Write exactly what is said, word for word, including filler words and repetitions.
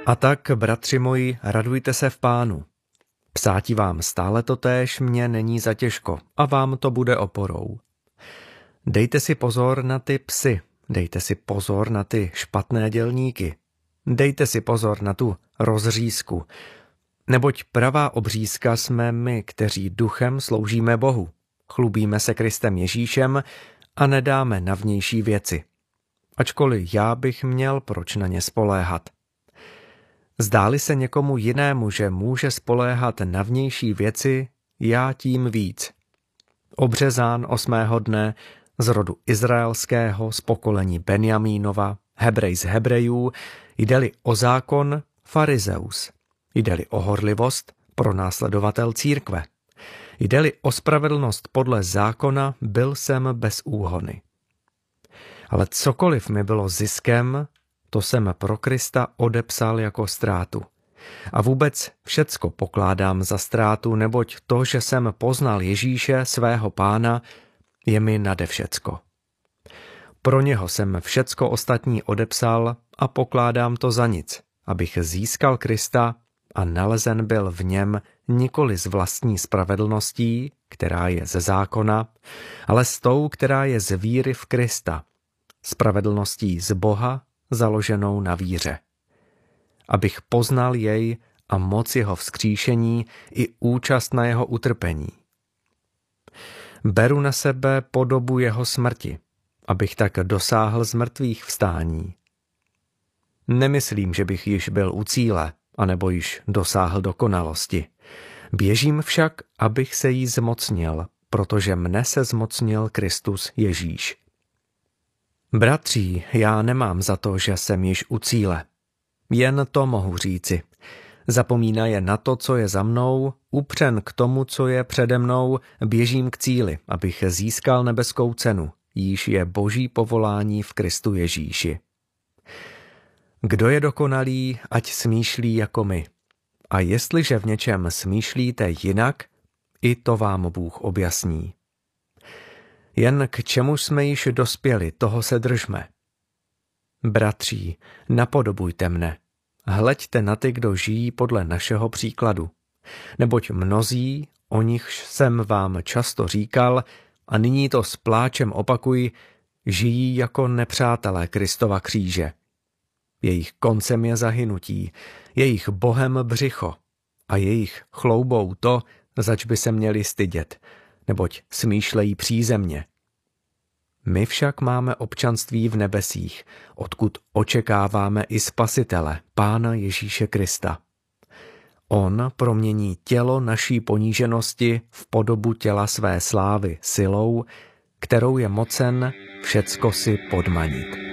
A tak, bratři moji, radujte se v Pánu. Psáti vám stále totéž mně není zatěžko a vám to bude oporou. Dejte si pozor na ty psy, dejte si pozor na ty špatné dělníky, dejte si pozor na tu rozřízku, neboť pravá obřízka jsme my, kteří duchem sloužíme Bohu, chlubíme se Kristem Ježíšem a nedáme na vnější věci. Ačkoliv já bych měl proč na ně spoléhat. Zdáli se někomu jinému, že může spoléhat na vnější věci, já tím víc. Obřezán osmého dne, z rodu izraelského, z pokolení Benjamínova, Hebrej z Hebrejů, jde-li o zákon, farizeus, jde-li o horlivost, pronásledovatel církve, jde-li o spravedlnost podle zákona, byl jsem bez úhony. Ale cokoliv mi bylo ziskem, to jsem pro Krista odepsal jako ztrátu. A vůbec všecko pokládám za ztrátu, neboť to, že jsem poznal Ježíše, svého Pána, je mi nade všecko. Pro něho jsem všecko ostatní odepsal a pokládám to za nic, abych získal Krista a nalezen byl v něm nikoli z vlastní spravedlností, která je ze zákona, ale s tou, která je z víry v Krista, spravedlností z Boha, založenou na víře. Abych poznal jej a moc jeho vzkříšení i účast na jeho utrpení. Beru na sebe podobu jeho smrti, abych tak dosáhl z mrtvých vstání. Nemyslím, že bych již byl u cíle, anebo již dosáhl dokonalosti. Běžím však, abych se jí zmocnil, protože mne se zmocnil Kristus Ježíš. Bratří, já nemám za to, že jsem již u cíle. Jen to mohu říci. Zapomínaje na to, co je za mnou, upřen k tomu, co je přede mnou, běžím k cíli, abych získal nebeskou cenu, jíž je boží povolání v Kristu Ježíši. Kdo je dokonalý, ať smýšlí jako my. A jestliže v něčem smýšlíte jinak, i to vám Bůh objasní. Jen k čemu jsme již dospěli, toho se držme. Bratří, napodobujte mne. Hleďte na ty, kdo žijí podle našeho příkladu. Neboť mnozí, o nichž jsem vám často říkal, a nyní to s pláčem opakuji, žijí jako nepřátelé Kristova kříže. Jejich koncem je zahynutí, jejich bohem břicho a jejich chloubou to, zač by se měli stydět, neboť smýšlejí přízemně. My však máme občanství v nebesích, odkud očekáváme i Spasitele, Pána Ježíše Krista. On promění tělo naší poníženosti v podobu těla své slávy silou, kterou je mocen všecko si podmanit.